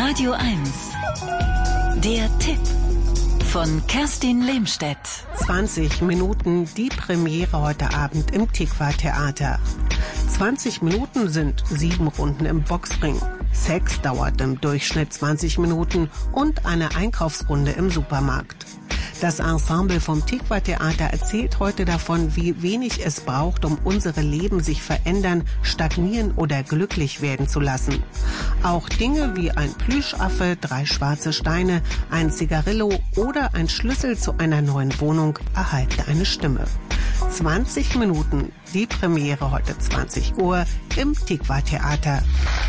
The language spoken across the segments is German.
Radio 1. Der Tipp von Kerstin Lehmstedt. 20 Minuten die Premiere heute Abend im Tikva Theater. 20 Minuten sind 7 Runden im Boxring. Sex dauert im Durchschnitt 20 Minuten und eine Einkaufsrunde im Supermarkt. Das Ensemble vom Tikva Theater erzählt heute davon, wie wenig es braucht, um unsere Leben sich verändern, stagnieren oder glücklich werden zu lassen. Auch Dinge wie ein Plüschaffe, 3 schwarze Steine, ein Zigarillo oder ein Schlüssel zu einer neuen Wohnung erhalten eine Stimme. 20 Minuten, die Premiere heute 20 Uhr im Tikva Theater.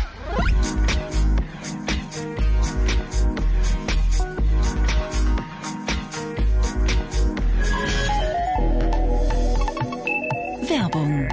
Werbung.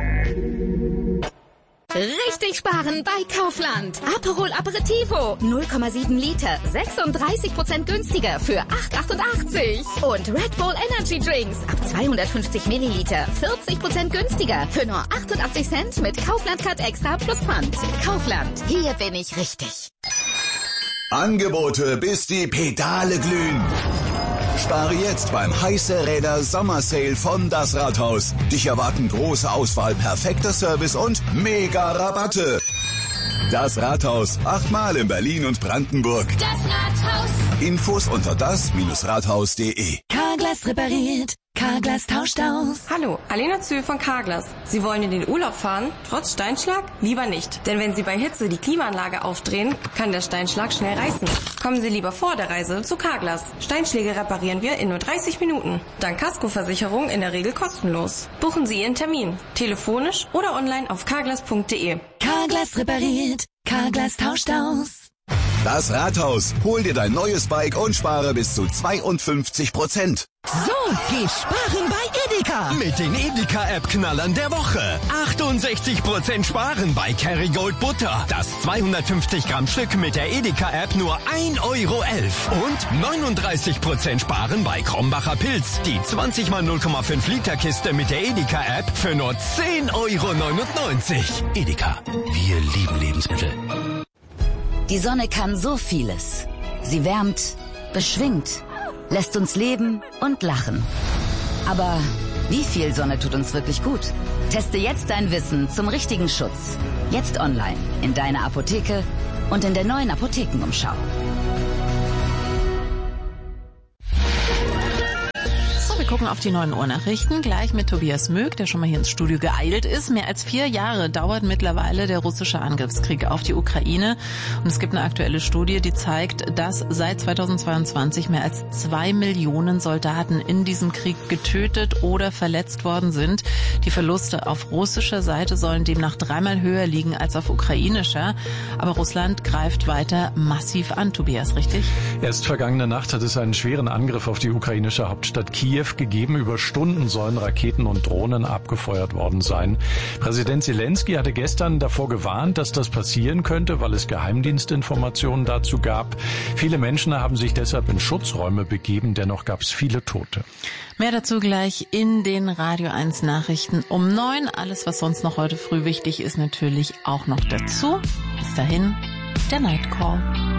Richtig sparen bei Kaufland. Aperol Aperitivo 0,7 Liter, 36% günstiger für 8,88. Und Red Bull Energy Drinks ab 250 Milliliter, 40% günstiger für nur 88 Cent mit Kaufland Card Extra plus Pfand. Kaufland, hier bin ich richtig. Angebote, bis die Pedale glühen. Spare jetzt beim Heiße Räder Sommersale von Das Rathaus. Dich erwarten große Auswahl, perfekter Service und mega Rabatte. Das Rathaus, 8-mal in Berlin und Brandenburg. Das Rathaus. Infos unter das-rathaus.de. Carglass repariert. Carglass tauscht aus. Hallo, Alena Zöhl von Carglass. Sie wollen in den Urlaub fahren? Trotz Steinschlag? Lieber nicht. Denn wenn Sie bei Hitze die Klimaanlage aufdrehen, kann der Steinschlag schnell reißen. Kommen Sie lieber vor der Reise zu Carglass. Steinschläge reparieren wir in nur 30 Minuten. Dank Kaskoversicherung in der Regel kostenlos. Buchen Sie Ihren Termin. Telefonisch oder online auf carglass.de. Carglass repariert. Carglass tauscht aus. Das Rathaus, hol dir dein neues Bike und spare bis zu 52%. So, geh sparen bei Edeka. Mit den Edeka-App-Knallern der Woche. 68% sparen bei Kerrygold Butter. Das 250 Gramm Stück mit der Edeka-App nur 1,11 Euro. Und 39% sparen bei Krombacher Pilz. Die 20 mal 0,5 Liter Kiste mit der Edeka-App für nur 10,99 Euro. Edeka, wir lieben Lebensmittel. Die Sonne kann so vieles. Sie wärmt, beschwingt, lässt uns leben und lachen. Aber wie viel Sonne tut uns wirklich gut? Teste jetzt dein Wissen zum richtigen Schutz. Jetzt online, in deiner Apotheke und in der neuen Apothekenumschau. Wir gucken auf die 9 Uhr Nachrichten, gleich mit Tobias Möck, der schon mal hier ins Studio geeilt ist. Mehr als 4 Jahre dauert mittlerweile der russische Angriffskrieg auf die Ukraine. Und es gibt eine aktuelle Studie, die zeigt, dass seit 2022 mehr als 2 Millionen Soldaten in diesem Krieg getötet oder verletzt worden sind. Die Verluste auf russischer Seite sollen demnach 3-mal höher liegen als auf ukrainischer. Aber Russland greift weiter massiv an, Tobias, richtig? Erst vergangene Nacht hat es einen schweren Angriff auf die ukrainische Hauptstadt Kiew gegeben. Über Stunden sollen Raketen und Drohnen abgefeuert worden sein. Präsident Zelensky hatte gestern davor gewarnt, dass das passieren könnte, weil es Geheimdienstinformationen dazu gab. Viele Menschen haben sich deshalb in Schutzräume begeben, dennoch gab es viele Tote. Mehr dazu gleich in den Radio 1 Nachrichten um 9. Alles, was sonst noch heute früh wichtig ist, natürlich auch noch dazu. Bis dahin, der Night Call.